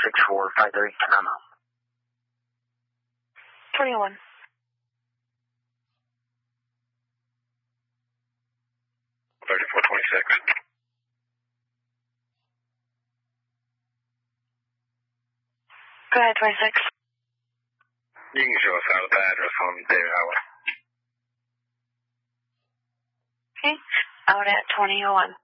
6453, I'm out. 21. Go ahead, 26. You can show us out the address on David Highway. Okay. Out at 2001.